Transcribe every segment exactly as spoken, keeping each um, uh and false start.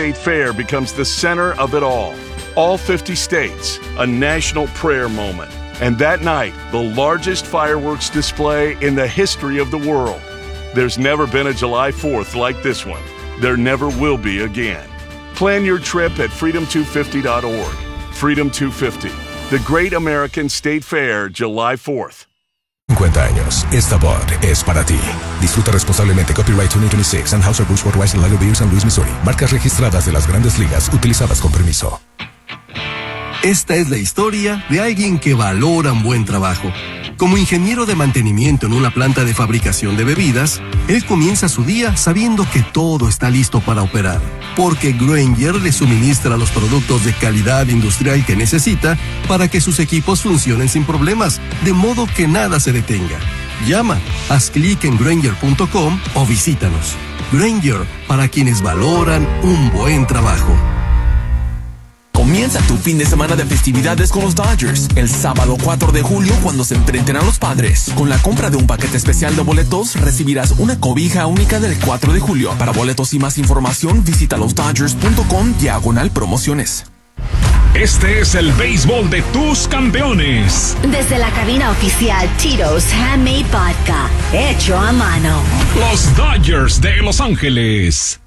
State Fair becomes the center of it all. All fifty states, a national prayer moment. And that night, the largest fireworks display in the history of the world. There's never been a July fourth like this one. There never will be again. Plan your trip at freedom two fifty dot org. Freedom two fifty, the Great American State Fair, July fourth. cincuenta años. Esta pod es para ti. Disfruta responsablemente. Copyright dos mil veintiséis. Anheuser-Busch Budweiser Lager Beer San Luis, Missouri. Marcas registradas de las Grandes Ligas utilizadas con permiso. Esta es la historia de alguien que valora un buen trabajo. Como ingeniero de mantenimiento en una planta de fabricación de bebidas, él comienza su día sabiendo que todo está listo para operar, porque Grainger le suministra los productos de calidad industrial que necesita para que sus equipos funcionen sin problemas, de modo que nada se detenga. Llama, haz clic en Grainger punto com o visítanos. Grainger, para quienes valoran un buen trabajo. Comienza tu fin de semana de festividades con los Dodgers. El sábado cuatro de julio, cuando se enfrenten a los Padres. Con la compra de un paquete especial de boletos, recibirás una cobija única del cuatro de julio. Para boletos y más información, visita los dodgers punto com diagonal promociones. Este es el béisbol de tus campeones. Desde la cabina oficial Tito's Handmade Vodka, hecho a mano. Los Dodgers de Los Ángeles.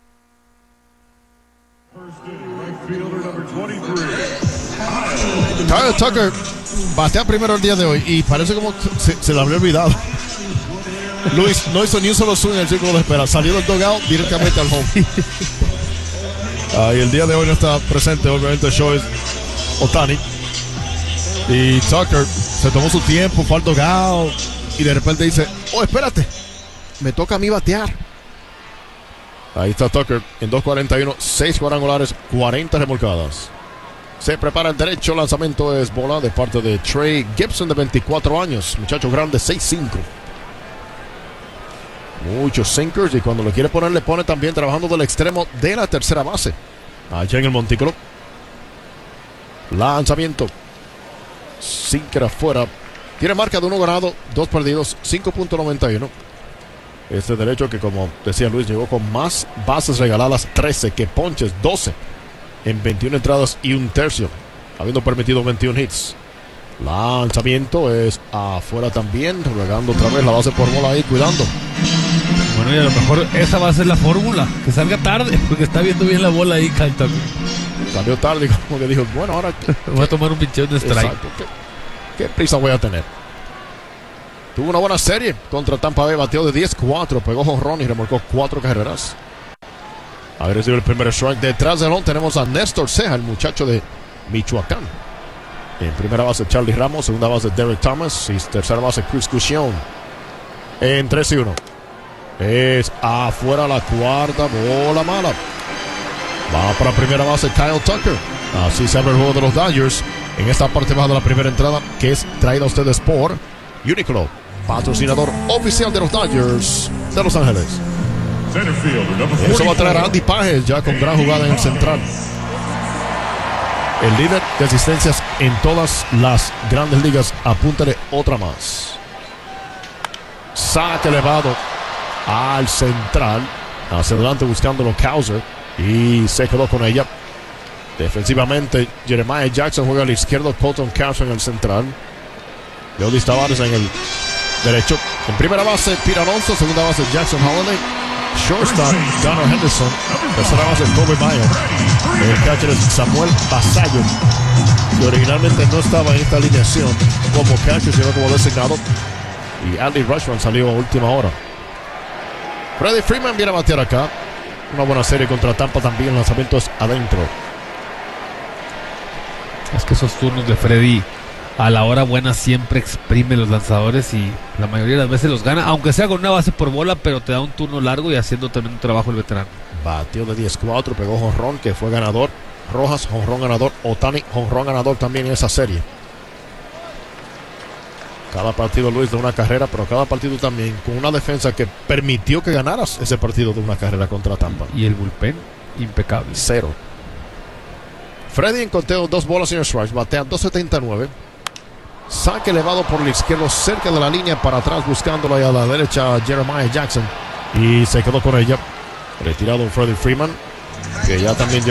Kyle Tucker batea primero el día de hoy y parece como se, se le había olvidado. Luis no hizo ni un solo swing en el círculo de espera. Salió del dugout directamente al home. Uh, y el día de hoy no está presente, obviamente, Shohei Ohtani. Y Tucker se tomó su tiempo, fue al dugout y de repente dice: oh, espérate, me toca a mí batear. Ahí está Tucker en dos cuarenta y uno, seis cuadrangulares, cuarenta remolcadas. Se prepara el derecho, lanzamiento es bola de parte de Trey Gibson, de veinticuatro años, muchacho grande, seis cinco. Muchos sinkers, y cuando lo quiere poner, le pone también trabajando del extremo de la tercera base. Allá en el montículo. Lanzamiento. Sinker afuera. Tiene marca de uno ganado, dos perdidos, cinco punto noventa y uno. Este derecho que, como decía Luis, llegó con más bases regaladas, trece, que ponches, doce. En veintiuna entradas y un tercio, habiendo permitido veintiún hits. Lanzamiento es afuera también, regando otra vez la base por bola ahí, cuidando. Bueno, y a lo mejor esa va a ser la fórmula, que salga tarde, porque está viendo bien la bola ahí, Kyle Tucker. Salió tarde, como que dijo, bueno, ahora voy a tomar un pincheo de strike. Exacto, ¿qué, qué prisa voy a tener? Tuvo una buena serie contra Tampa Bay, bateó de diez cuatro, pegó jonrón y remolcó cuatro carreras. Ha recibido el primer strike. Detrás del home tenemos a Néstor Ceja, el muchacho de Michoacán. En primera base Charlie Ramos, segunda base Derek Thomas y tercera base Chris Cushon. En tres y uno. Es afuera la cuarta, bola mala. Va para primera base Kyle Tucker. Así se abre el juego de los Dodgers en esta parte baja de la primera entrada, que es traída a ustedes por Uniqlo, patrocinador oficial de los Dodgers de Los Ángeles. Eso va a traer a Andy Pages ya con gran jugada en el central. El líder de asistencias en todas las grandes ligas. Apúntale otra más. Saque elevado al central. Hacia adelante buscándolo Causer. Y se quedó con ella. Defensivamente Jeremiah Jackson juega a la izquierda. Colton Causer en el central. Leodis Tavares en el derecho. En primera base Pete Alonso. Segunda base Jackson Holliday. Shortstop Gunnar Henderson. Tercera base Kobe Mayo. El catcher es Samuel Basallo, que originalmente no estaba en esta alineación como catcher, sino como designado. Y Andy Rushman salió a última hora. Freddie Freeman viene a batear acá. Una buena serie contra Tampa también. Lanzamientos adentro. Es que esos turnos de Freddy a la hora buena siempre exprime los lanzadores y la mayoría de las veces los gana, aunque sea con una base por bola, pero te da un turno largo y haciendo también un trabajo el veterano. Batió de diez cuatro, pegó jonrón, que fue ganador. Rojas, jonrón ganador. Ohtani, jonrón ganador también en esa serie. Cada partido, Luis, de una carrera, pero cada partido también con una defensa que permitió que ganaras ese partido de una carrera contra Tampa. Y el bullpen, impecable. Cero. Freddy en conteo, dos bolas sin strikes, batea dos setenta y nueve. Saque elevado por el izquierdo, cerca de la línea, para atrás, buscándolo ahí a la derecha Jeremiah Jackson. Y se quedó con ella. Retirado Freddie Freeman, que ya también